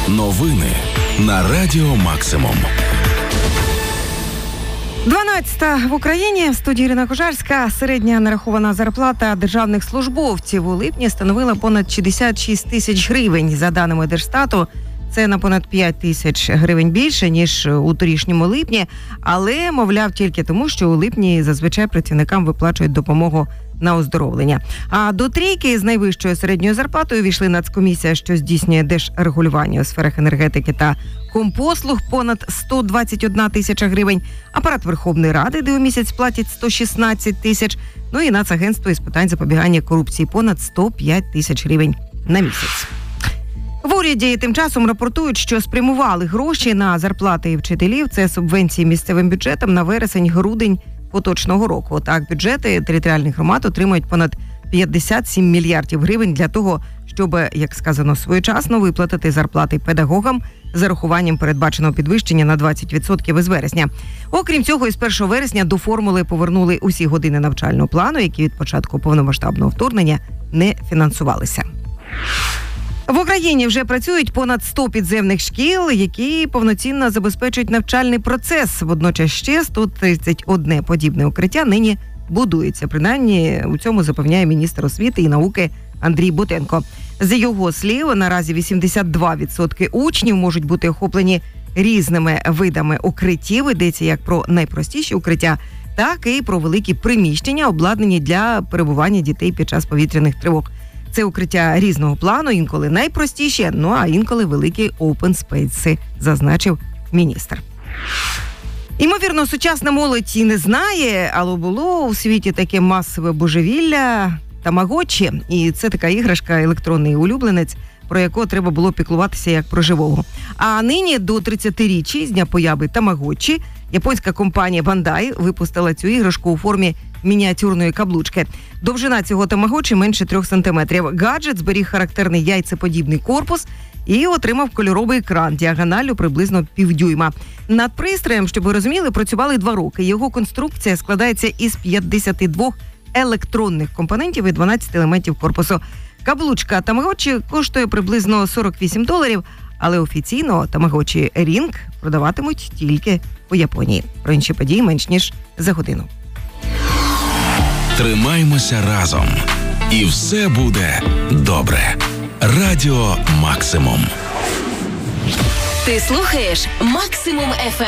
Новини на Радіо Максимум. 12 в Україні. В студії Ірина Кожарська. Середня нарахована зарплата державних службовців у липні становила понад 66 тисяч гривень. За даними Держстату, це на понад 5 тисяч гривень більше, ніж у торішньому липні. Але, мовляв, тільки тому, що у липні зазвичай працівникам виплачують допомогу на оздоровлення. А до трійки з найвищою середньою зарплатою війшли Нацкомісія, що здійснює держрегулювання у сферах енергетики та компослуг, понад 121 тисяча гривень. Апарат Верховної Ради, де у місяць платять 116 тисяч. Ну і Нацагентство із питань запобігання корупції, понад 105 тисяч гривень на місяць. В уряді тим часом рапортують, що спрямували гроші на зарплати вчителів. Це субвенції місцевим бюджетам на вересень-грудень поточного року. Так, бюджети територіальних громад отримують понад 57 мільярдів гривень для того, щоб, як сказано, своєчасно виплатити зарплати педагогам з урахуванням передбаченого підвищення на 20% із вересня. Окрім цього, із 1 вересня до формули повернули усі години навчального плану, які від початку повномасштабного вторгнення не фінансувалися. В Україні вже працюють понад 100 підземних шкіл, які повноцінно забезпечують навчальний процес. Водночас ще 131 подібне укриття нині будується. Принаймні, у цьому запевняє міністр освіти і науки Андрій Ботенко. За його слів, наразі 82% учнів можуть бути охоплені різними видами укриттів. Йдеться як про найпростіші укриття, так і про великі приміщення, обладнані для перебування дітей під час повітряних тривог. Це укриття різного плану, інколи найпростіші, ну а інколи великі опенспейси, зазначив міністр. Ймовірно, сучасна молодь і не знає, але було у світі таке масове божевілля тамагочі. І це така іграшка, електронний улюбленець, про якого треба було піклуватися як про живого. А нині до 30-річчя з дня появи тамагочі японська компанія Bandai випустила цю іграшку у формі мініатюрної каблучки. Довжина цього тамагочі менше 3 сантиметрів. Гаджет зберіг характерний яйцеподібний корпус і отримав кольоровий екран діагоналлю приблизно півдюйма. Над пристроєм, щоб ви розуміли, працювали 2 роки. Його конструкція складається із 52 електронних компонентів і 12 елементів корпусу. Каблучка тамагочі коштує приблизно $48, але офіційно тамагочі Ring продаватимуть тільки у Японії. Про інші події менш ніж за годину. Тримаймося разом. І все буде добре. Радіо Максимум. Ти слухаєш Максимум FM.